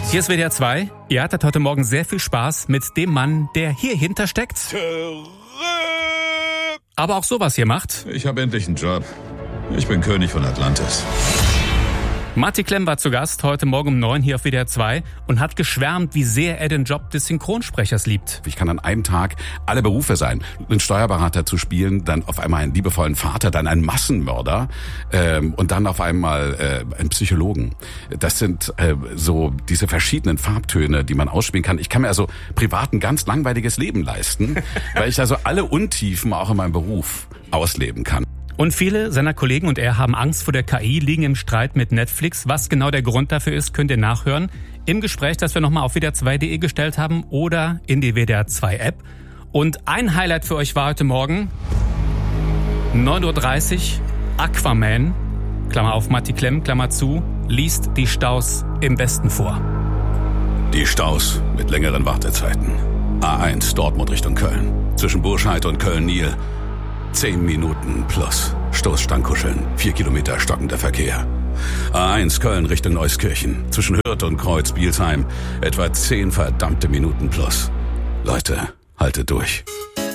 Hier ist WDR 2. Ihr hattet heute Morgen sehr viel Spaß mit dem Mann, der hier hinter steckt. Aber auch sowas hier macht. Ich habe endlich einen Job. Ich bin König von Atlantis. Matti Klemm war zu Gast heute Morgen um 9 hier auf WDR 2 und hat geschwärmt, wie sehr er den Job des Synchronsprechers liebt. Ich kann an einem Tag alle Berufe sein. Einen Steuerberater zu spielen, dann auf einmal einen liebevollen Vater, dann einen Massenmörder und dann auf einmal einen Psychologen. Das sind so diese verschiedenen Farbtöne, die man ausspielen kann. Ich kann mir also privat ein ganz langweiliges Leben leisten, weil ich also alle Untiefen auch in meinem Beruf ausleben kann. Und viele seiner Kollegen und er haben Angst vor der KI, liegen im Streit mit Netflix. Was genau der Grund dafür ist, könnt ihr nachhören im Gespräch, das wir nochmal auf WDR2.de gestellt haben oder in die WDR2 App. Und ein Highlight für euch war heute Morgen 9:30 Uhr, Aquaman, Klammer auf Matti Klemm, Klammer zu, liest die Staus im Westen vor. Die Staus mit längeren Wartezeiten. A1 Dortmund Richtung Köln. Zwischen Burscheid und Köln-Niel. 10 Minuten plus. Stoßstangkuscheln. 4 Kilometer stockender Verkehr. A1 Köln Richtung Neuskirchen. Zwischen Hürth und Kreuz-Bielsheim. Etwa 10 verdammte Minuten plus. Leute, haltet durch.